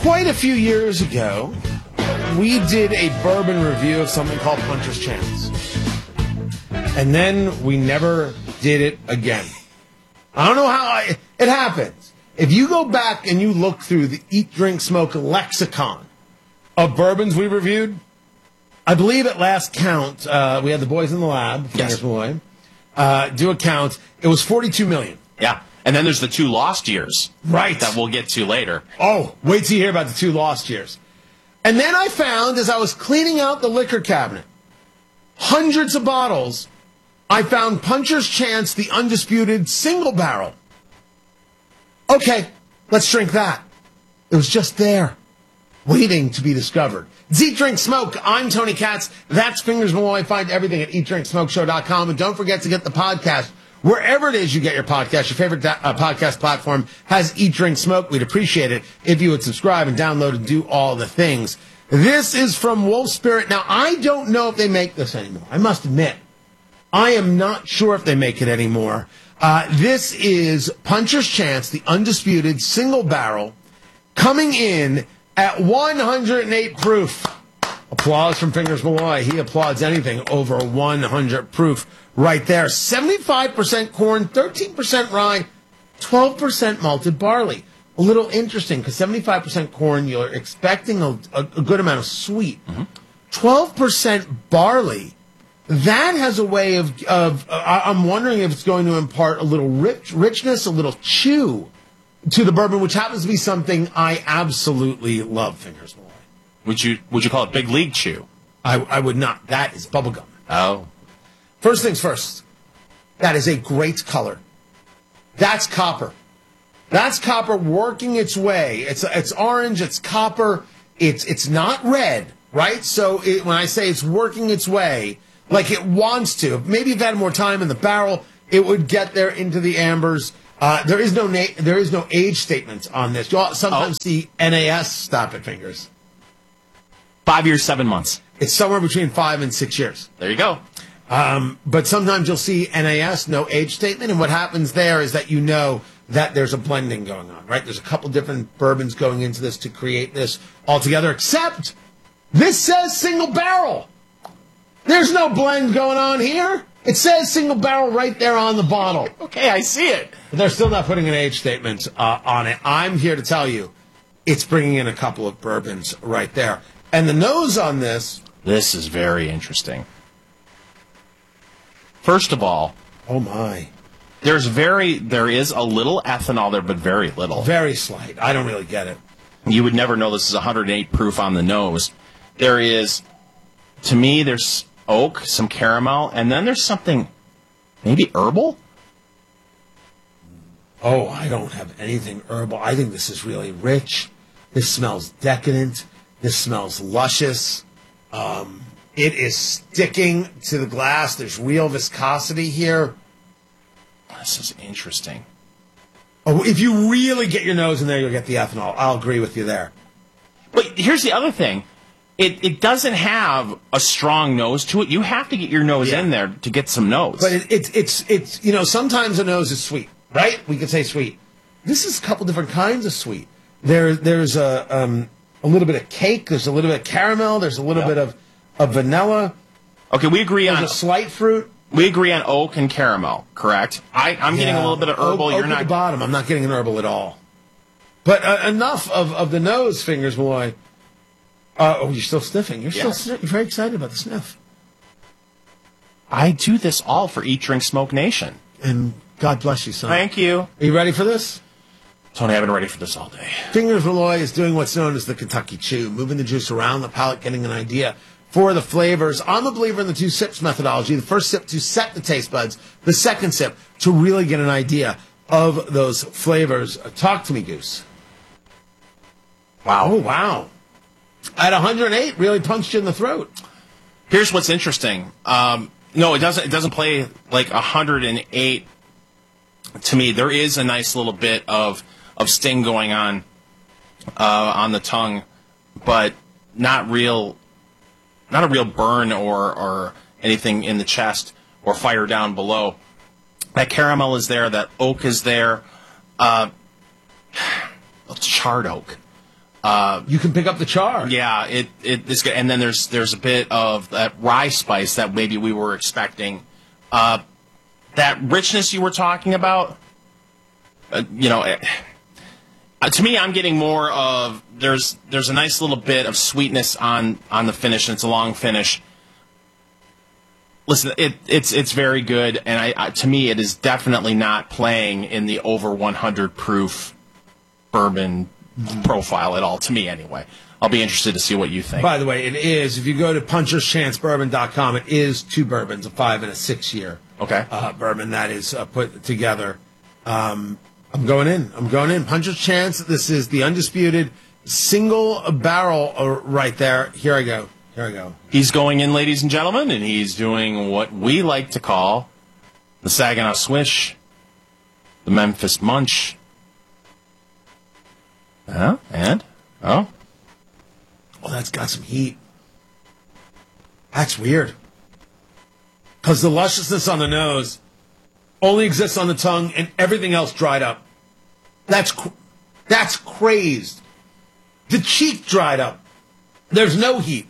Quite a few years ago, we did a bourbon review of something called Puncher's Chance. And then we never did it again. I don't know how it happens. If you go back and you look through the Eat, Drink, Smoke lexicon of bourbons we reviewed, I believe at last count, we had the boys in the lab, Yes. Boy, do a count. It was 42 million. Yeah. And then there's the 2 lost years. Right. That we'll get to later. Oh, wait till you hear about the 2 lost years. And then I found, as I was cleaning out the liquor cabinet, hundreds of bottles, I found Puncher's Chance, the undisputed single barrel. Okay, let's drink that. It was just there, waiting to be discovered. It's Eat, Drink, Smoke. I'm Tony Katz. That's Fingers Malloy. Find everything at eatdrinksmokeshow.com. And don't forget to get the podcast wherever it is you get your podcast. Your favorite podcast platform has Eat, Drink, Smoke. We'd appreciate it if you would subscribe and download and do all the things. This is from Wolf Spirit. Now, I don't know if they make this anymore. I must admit, I am not sure if they make it anymore. This is Puncher's Chance, the undisputed single barrel, coming in at 108 proof. Applause from Fingers Malloy. He applauds anything over 100 proof right there. 75% corn, 13% rye, 12% malted barley. A little interesting because 75% corn, you're expecting a good amount of sweet. 12% barley. That has a way of I'm wondering if it's going to impart a little richness, a little chew to the bourbon, which happens to be something I absolutely love, Fingers Malloy. Would you call it Big League Chew? I would not. That is bubblegum. Oh. First things first, that is a great color. That's copper. That's copper working its way. It's orange, it's copper, it's not red, right? So when I say it's working its way, like it wants to, maybe if it had more time in the barrel, it would get there into the ambers. There is no age statement on this. You'll sometimes see NAS stop at Fingers. 5 years, 7 months. It's somewhere between 5 and 6 years. There you go. But sometimes you'll see NAS, no age statement, and what happens there is that you know that there's a blending going on, right? There's a couple different bourbons going into this to create this altogether, except this says single barrel. There's no blend going on here. It says single barrel right there on the bottle. Okay, I see it. But they're still not putting an age statement on it. I'm here to tell you, it's bringing in a couple of bourbons right there. And the nose on this... This is very interesting. First of all... Oh, my. There is a little ethanol there, but very little. Very slight. I don't really get it. You would never know this is 108 proof on the nose. There is, to me, there's oak, some caramel, and then there's something, maybe herbal? Oh, I don't have anything herbal. I think this is really rich. This smells decadent. This smells luscious. It is sticking to the glass. There's real viscosity here. This is interesting. Oh, if you really get your nose in there, you'll get the ethanol. I'll agree with you there. But here's the other thing. It doesn't have a strong nose to it. You have to get your nose in there to get some nose. But it's you know, sometimes a nose is sweet, right? We could say sweet. This is a couple different kinds of sweet. There's a little bit of cake. There's a little bit of caramel. There's a little bit of vanilla. Okay, we agree There's on a slight fruit. We agree on oak and caramel, correct? I'm getting a little bit of herbal. Oak You're not at the bottom. I'm not getting an herbal at all. But enough of the nose, Fingers Malloy. You're still sniffing. You're very excited about the sniff. I do this all for Eat, Drink, Smoke Nation. And God bless you, son. Thank you. Are you ready for this? Tony, I've been ready for this all day. Fingers Malloy is doing what's known as the Kentucky Chew, moving the juice around the palate, getting an idea for the flavors. I'm a believer in the 2 sips methodology. The first sip to set the taste buds. The second sip to really get an idea of those flavors. Talk to me, Goose. Wow. Oh, wow. At 108, really punched you in the throat. Here's what's interesting. No, it doesn't. It doesn't play like 108. To me, there is a nice little bit of sting going on the tongue, but not a real burn or anything in the chest or fire down below. That caramel is there. That oak is there. Charred oak. You can pick up the char. Yeah, it is good. And then there's a bit of that rye spice that maybe we were expecting. That richness you were talking about, to me, I'm getting more of there's a nice little bit of sweetness on the finish, and it's a long finish. Listen, it's very good, and to me, it is definitely not playing in the over 100 proof bourbon profile at all, to me anyway. I'll be interested to see what you think. By the way, it is, if you go to puncherschanceBourbon.com, it is 2 bourbons, a 5 and a 6 year bourbon that is put together. I'm going in. Puncher's Chance, this is the undisputed single barrel right there. Here I go. He's going in, ladies and gentlemen, and he's doing what we like to call the Saginaw Swish, the Memphis Munch. Oh, that's got some heat. That's weird. Because the lusciousness on the nose only exists on the tongue, and everything else dried up. That's crazed. The cheek dried up. There's no heat.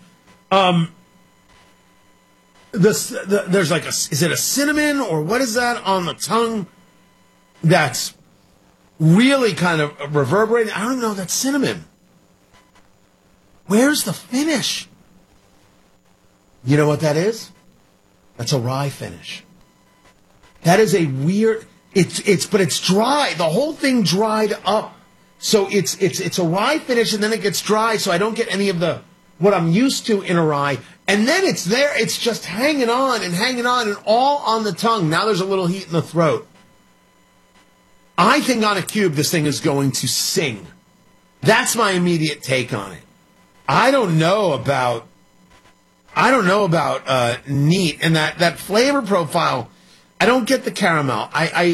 There's like is it a cinnamon or what is that on the tongue? That's really kind of reverberating. I don't know. That's cinnamon. Where's the finish? You know what that is? That's a rye finish. That is a weird. But it's dry. The whole thing dried up. So it's a rye finish, and then it gets dry. So I don't get any of what I'm used to in a rye. And then it's there. It's just hanging on, and all on the tongue. Now there's a little heat in the throat. I think on a cube, this thing is going to sing. That's my immediate take on it. I don't know about neat and that flavor profile. I don't get the caramel.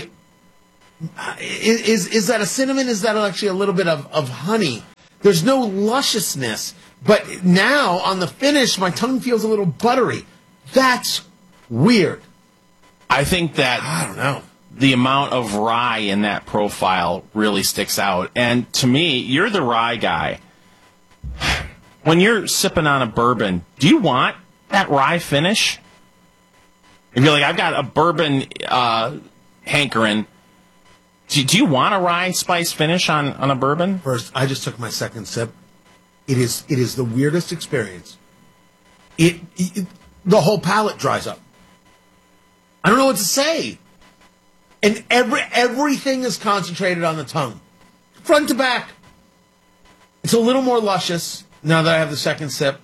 Is that a cinnamon? Is that actually a little bit of honey? There's no lusciousness, but now on the finish, my tongue feels a little buttery. That's weird. I think that I don't know. The amount of rye in that profile really sticks out. And to me, you're the rye guy. When you're sipping on a bourbon, do you want that rye finish? If you're like, I've got a bourbon hankering, do you want a rye spice finish on a bourbon? First, I just took my second sip. It is the weirdest experience. The whole palate dries up. I don't know what to say. And everything is concentrated on the tongue, front to back. It's a little more luscious now that I have the second sip.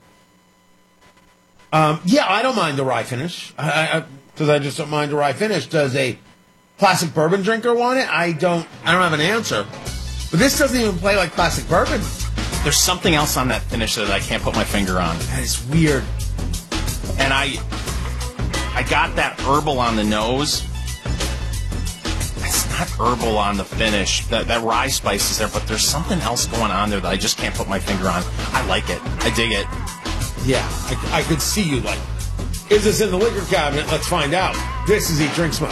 I don't mind the rye finish. Because I just don't mind the rye finish. Does a classic bourbon drinker want it? I don't have an answer. But this doesn't even play like classic bourbon. There's something else on that finish that I can't put my finger on. That is weird. And I got that herbal on the nose. It's not herbal on the finish. That rye spice is there, but there's something else going on there that I just can't put my finger on. I like it. I dig it. Yeah, I could see you like, is this in the liquor cabinet? Let's find out. This is Eat, Drink, Smoke.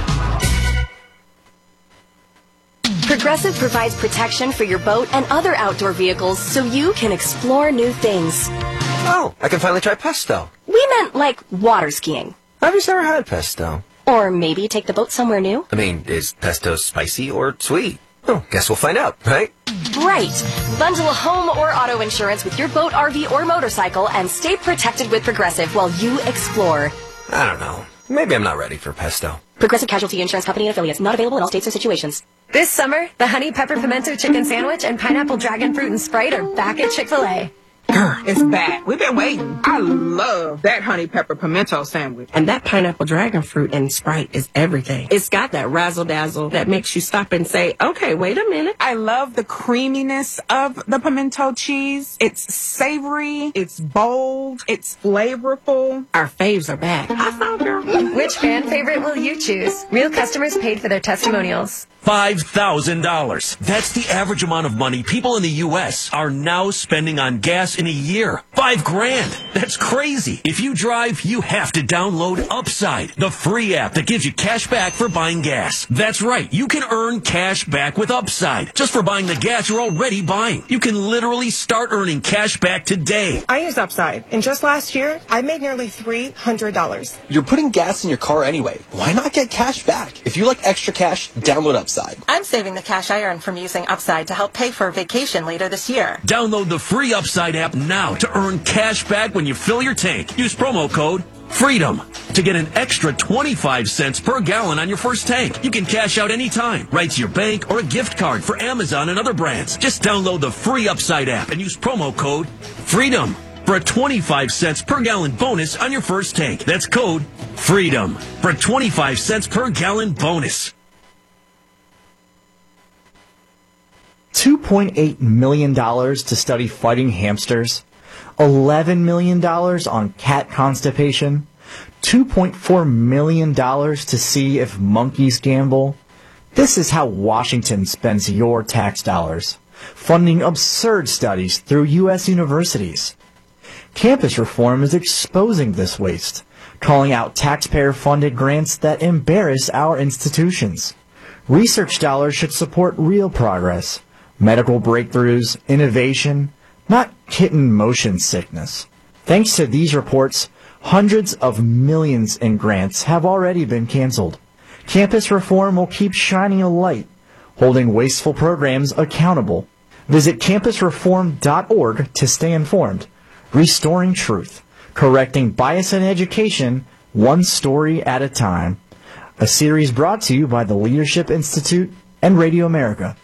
Progressive provides protection for your boat and other outdoor vehicles so you can explore new things. Oh, I can finally try pesto. We meant like water skiing. I've just never had pesto. Or maybe take the boat somewhere new. I mean, is pesto spicy or sweet? Oh, guess we'll find out, right? Right. Bundle a home or auto insurance with your boat, RV, or motorcycle and stay protected with Progressive while you explore. I don't know. Maybe I'm not ready for pesto. Progressive Casualty Insurance Company and affiliates. Not available in all states or situations. This summer, the Honey Pepper Pimento Chicken Sandwich and Pineapple Dragon Fruit and Sprite are back at Chick-fil-A. It's back. We've been waiting. I love that honey pepper pimento sandwich. And that pineapple dragon fruit and Sprite is everything. It's got that razzle-dazzle that makes you stop and say, okay, wait a minute. I love the creaminess of the pimento cheese. It's savory. It's bold. It's flavorful. Our faves are back. I found her. Which fan favorite will you choose? Real customers paid for their testimonials. $5,000. That's the average amount of money people in the U.S. are now spending on gas in a year. $5,000. That's crazy. If you drive, you have to download Upside, the free app that gives you cash back for buying gas. That's right. You can earn cash back with Upside just for buying the gas you're already buying. You can literally start earning cash back today. I use Upside, and just last year, I made nearly $300. You're putting gas in your car anyway. Why not get cash back? If you like extra cash, download Upside. I'm saving the cash I earn from using Upside to help pay for a vacation later this year. Download the free Upside app now to earn cash back when you fill your tank. Use promo code FREEDOM to get an extra 25 cents per gallon on your first tank. You can cash out anytime, right to your bank or a gift card for Amazon and other brands. Just download the free Upside app and use promo code FREEDOM for a 25 cents per gallon bonus on your first tank. That's code FREEDOM for a 25 cents per gallon bonus. $2.8 million to study fighting hamsters, $11 million on cat constipation, $2.4 million to see if monkeys gamble. This is how Washington spends your tax dollars, funding absurd studies through U.S. universities. Campus reform is exposing this waste, calling out taxpayer-funded grants that embarrass our institutions. Research dollars should support real progress. Medical breakthroughs, innovation, not kitten motion sickness. Thanks to these reports, hundreds of millions in grants have already been canceled. Campus reform will keep shining a light, holding wasteful programs accountable. Visit campusreform.org to stay informed. Restoring truth, correcting bias in education, one story at a time. A series brought to you by the Leadership Institute and Radio America.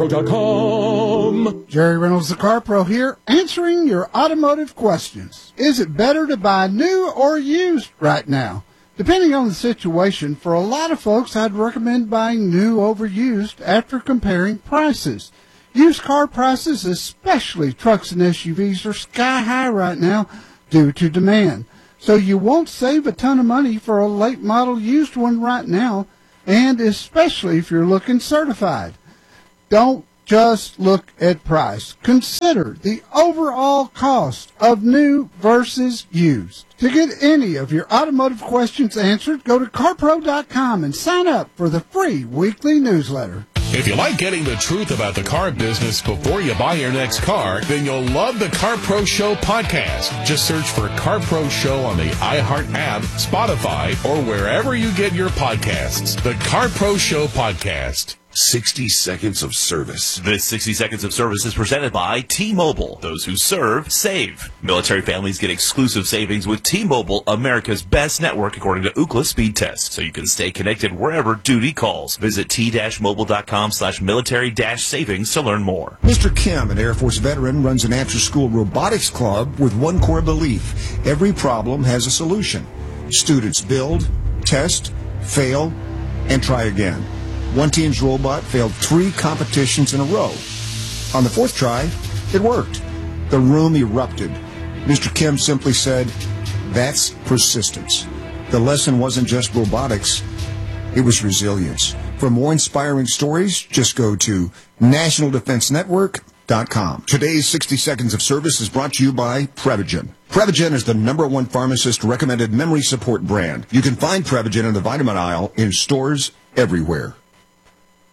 CarPro.com. Jerry Reynolds, the Car Pro here, answering your automotive questions. Is it better to buy new or used right now? Depending on the situation, for a lot of folks, I'd recommend buying new over used after comparing prices. Used car prices, especially trucks and SUVs, are sky high right now due to demand. So you won't save a ton of money for a late model used one right now, and especially if you're looking certified. Don't just look at price. Consider the overall cost of new versus used. To get any of your automotive questions answered, go to CarPro.com and sign up for the free weekly newsletter. If you like getting the truth about the car business before you buy your next car, then you'll love the Car Pro Show podcast. Just search for Car Pro Show on the iHeart app, Spotify, or wherever you get your podcasts. The Car Pro Show podcast. 60 seconds of service. This 60 seconds of service is presented by T-Mobile. Those who serve, save. Military families get exclusive savings with T-Mobile, America's best network according to Ookla speed test, so you can stay connected wherever duty calls. Visit t-mobile.com/military-savings to learn more. Mr. Kim, an Air Force veteran, runs an after-school robotics club with one core belief: every problem has a solution. Students build, test, fail, and try again. One team's robot failed 3 competitions in a row. On the 4th try, it worked. The room erupted. Mr. Kim simply said, "That's persistence." The lesson wasn't just robotics, it was resilience. For more inspiring stories, just go to nationaldefensenetwork.com. Today's 60 Seconds of Service is brought to you by Prevagen. Prevagen is the #1 pharmacist-recommended memory support brand. You can find Prevagen in the vitamin aisle in stores everywhere.